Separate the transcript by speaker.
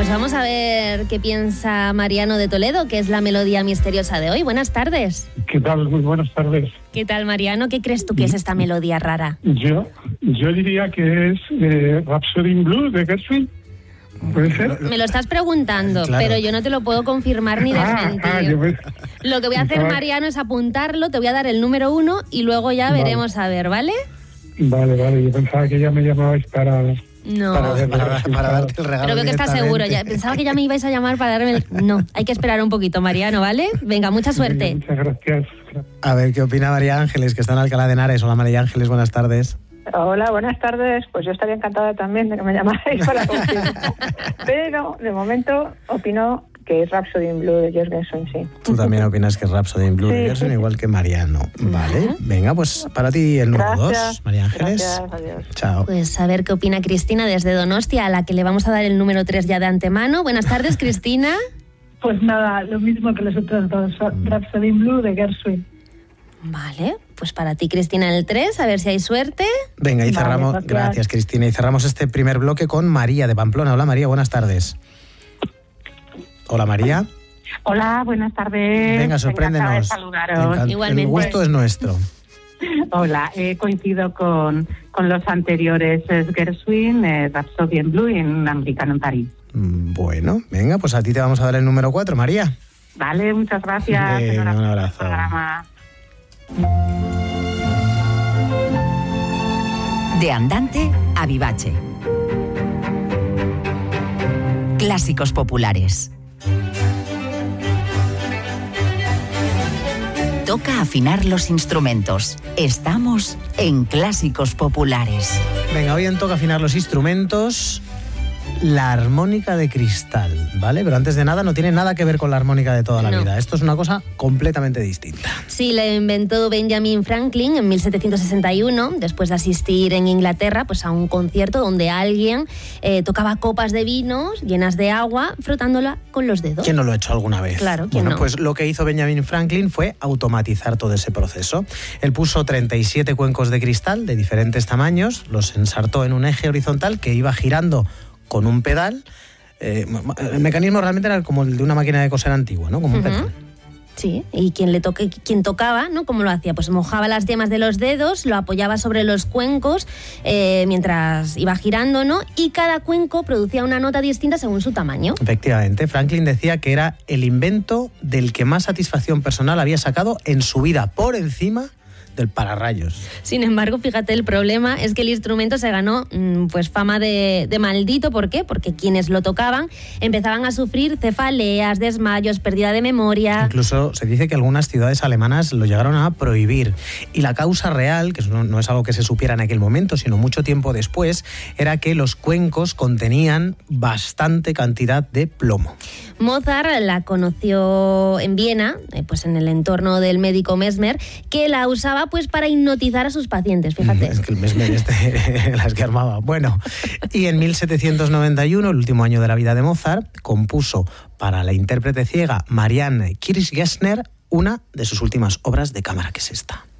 Speaker 1: Pues vamos a ver qué piensa Mariano de Toledo, que es la melodía misteriosa de hoy. Buenas tardes.
Speaker 2: ¿Qué tal? Muy buenas tardes.
Speaker 1: ¿Qué tal, Mariano? ¿Qué crees tú que es esta melodía rara?
Speaker 2: Yo diría que es Rhapsody in Blue de Gershwin. ¿Puede ser?
Speaker 1: Me lo estás preguntando,
Speaker 3: Claro.
Speaker 1: Pero yo no te lo puedo confirmar ni desmentir. Lo que voy a hacer,
Speaker 2: Vale.
Speaker 1: Mariano, es apuntarlo, te voy a dar el número 1 y luego ya
Speaker 2: Vale.
Speaker 1: veremos a ver, ¿vale?
Speaker 2: Vale. Yo pensaba que ya me llamabais para...
Speaker 1: No.
Speaker 3: Para darte el regalo.
Speaker 1: Pero creo que estás seguro. Ya, pensaba que ya me ibais a llamar para darme el... No, hay que esperar un poquito, Mariano, ¿vale? Venga, mucha suerte.
Speaker 2: Muchas gracias.
Speaker 3: A ver, ¿qué opina María Ángeles, que está en Alcalá de Henares? Hola, María Ángeles, buenas tardes.
Speaker 4: Hola, buenas tardes. Pues yo estaría encantada también de que me llamarais para confirmar. Pero, de momento, opino que es Rhapsody in Blue de George Gershwin, sí.
Speaker 3: Tú también opinas que es Rhapsody in Blue de
Speaker 4: Sí,
Speaker 3: Gershwin,
Speaker 4: sí.
Speaker 3: igual que Mariano. Vale, venga, pues para ti el número 2, María Ángeles.
Speaker 4: Gracias, adiós.
Speaker 3: Chao.
Speaker 1: Pues a ver qué opina Cristina desde Donostia, a la que le vamos a dar el número 3 ya de antemano. Buenas tardes, Cristina.
Speaker 5: Pues nada, lo mismo que los otros dos, Rhapsody in Blue de Gershwin.
Speaker 1: Vale, pues para ti, Cristina, el 3, a ver si hay suerte.
Speaker 3: Venga, y
Speaker 5: Vale,
Speaker 3: cerramos.
Speaker 5: gracias.
Speaker 3: Gracias, Cristina. Y cerramos este primer bloque con María de Pamplona. Hola, María, buenas tardes. Hola, María.
Speaker 6: Hola, buenas tardes.
Speaker 3: Venga, sorpréndenos.
Speaker 6: Encantada de saludaros.
Speaker 1: Igualmente.
Speaker 3: El gusto es nuestro.
Speaker 6: Hola, coincido con los anteriores. Es Gershwin, Rhapsody in Blue en un americano en París.
Speaker 3: Bueno, venga, pues a ti te vamos a dar el número 4, María.
Speaker 6: Vale, muchas gracias.
Speaker 3: Venga,
Speaker 6: Enhorabuena
Speaker 3: un
Speaker 6: por el
Speaker 3: abrazo.
Speaker 6: programa.
Speaker 7: De Andante a Vivace. Clásicos populares. Toca afinar los instrumentos. Estamos en Clásicos Populares.
Speaker 3: Venga, hoy en Toca afinar los instrumentos, la armónica de cristal, ¿vale? Pero antes de nada, no tiene nada que ver con la armónica de toda la
Speaker 1: No.
Speaker 3: vida. Esto es una cosa completamente distinta.
Speaker 1: Sí, la inventó Benjamin Franklin en 1761, después de asistir en Inglaterra pues a un concierto donde alguien tocaba copas de vino llenas de agua frotándola con los dedos.
Speaker 3: ¿Quién no lo ha hecho alguna vez?
Speaker 1: Claro, ¿quién
Speaker 3: Bueno,
Speaker 1: no?
Speaker 3: pues lo que hizo Benjamin Franklin fue automatizar todo ese proceso. Él puso 37 cuencos de cristal de diferentes tamaños, los ensartó en un eje horizontal que iba girando con un pedal. El mecanismo realmente era como el de una máquina de coser antigua, ¿no? Como un pedal.
Speaker 1: Sí, y quien tocaba, ¿no? ¿Cómo lo hacía? Pues mojaba las yemas de los dedos, lo apoyaba sobre los cuencos mientras iba girando, ¿no? Y cada cuenco producía una nota distinta según su tamaño.
Speaker 3: Efectivamente, Franklin decía que era el invento del que más satisfacción personal había sacado en su vida, por encima del pararrayos.
Speaker 1: Sin embargo, fíjate, el problema es que el instrumento se ganó pues fama de maldito. ¿Por qué? Porque quienes lo tocaban empezaban a sufrir cefaleas, desmayos, pérdida de memoria.
Speaker 3: Incluso se dice que algunas ciudades alemanas lo llegaron a prohibir. Y la causa real, que no es algo que se supiera en aquel momento, sino mucho tiempo después, era que los cuencos contenían bastante cantidad de plomo.
Speaker 1: Mozart la conoció en Viena, pues en el entorno del médico Mesmer, que la usaba pues para hipnotizar a sus pacientes, fíjate.
Speaker 3: Es que el Mesmer las que armaba. Bueno, y en 1791, el último año de la vida de Mozart, compuso para la intérprete ciega Marianne Kirschgessner una de sus últimas obras de cámara, que es esta.